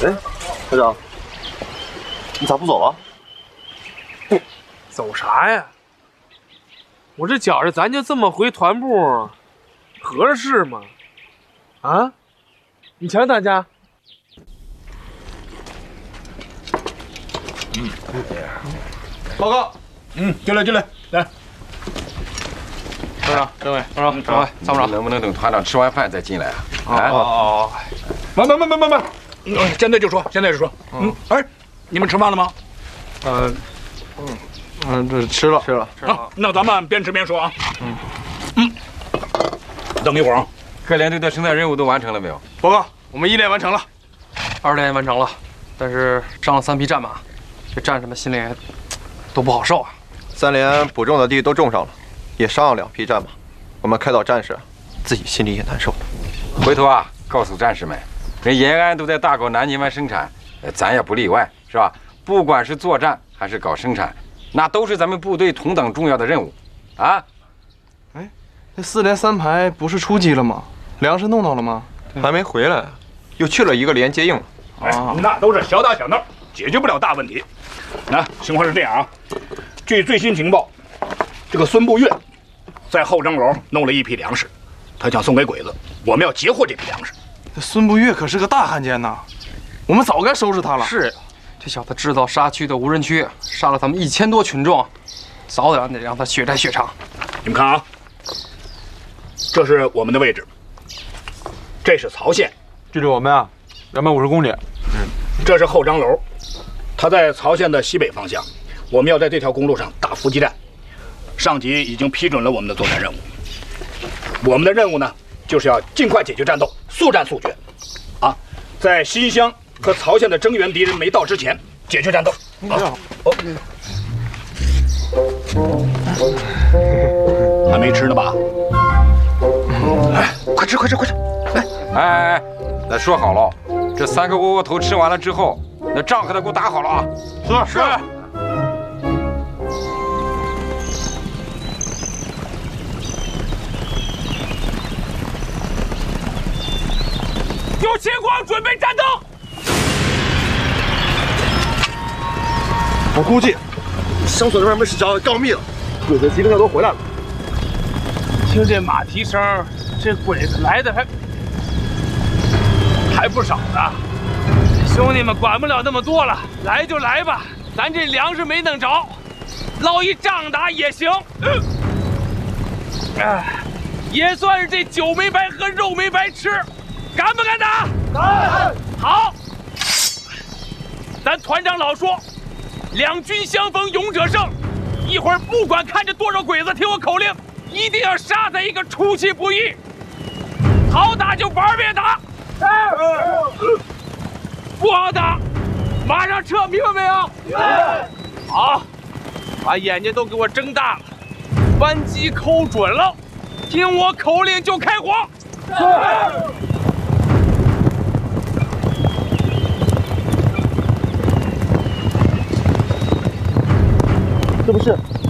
哎，科长，你咋不走啊？ 走啥呀？我这觉着咱就这么回团部，合适吗？啊？你瞧大家。 报告。进来，来。 团长、政委、团长、长委、参谋长， 能不能等团长吃完饭再进来啊？ 哦， 慢，现在就说。哎，你们吃饭了吗？ 这吃了。 好，那咱们边吃边说啊。等一会儿啊。 各连队的生产任务都完成了没有？ 报告，我们1连完成了，2连也完成了，但是上了3匹战马，这战士们心里都不好受啊。 3连补种的地都种上了，也上了2匹战马。我们开导战士，自己心里也难受。 回头啊，告诉战士们，人延安都在大搞南泥湾生产，咱也不例外，是吧？不管是作战还是搞生产，那都是咱们部队同等重要的任务，啊！ 哎，这4连3排不是出击了吗？粮食弄到了吗？ 还没回来，又去了一个连接应了。 哎，那都是小打小闹，解决不了大问题。那情况是这样啊，据最新情报，这个孙步月在后张楼弄了1批粮食，他想送给鬼子，我们要截获这批粮食。 这孙步月可是个大汉奸呐，我们早该收拾他了。 是呀，这小子制造杀区的无人区，杀了咱们1000多群众，早晚得让他血债血偿。 你们看啊，这是我们的位置，这是曹县， 距离我们啊250公里。 这是后张楼，它在曹县的西北方向。我们要在这条公路上打伏击战，上级已经批准了我们的作战任务。我们的任务呢，就是要尽快解决战斗，速战速决，啊，在新乡和曹县的增援敌人没到之前解决战斗。还没吃呢吧？哎，快吃！ 哎，那说好了，这3个窝窝头吃完了之后，那仗可得给我打好了啊！ 是。 有情况，准备战斗！ 我估计绳索这边没使着，告密了，鬼子机灵的都回来了。 听这马蹄声，这鬼子来的还不少呢。兄弟们，管不了那么多了，来就来吧，咱这粮食没弄着，捞一仗打也行。也算是这酒没白喝，肉没白吃。敢不敢打？敢！好，咱团长老说，两军相逢勇者胜。一会儿不管看着多少鬼子，听我口令，一定要杀他一个出其不意。好打就玩命打，不好打，马上撤，明白没有？好，把眼睛都给我睁大了，扳机扣准了，听我口令就开火。 这不是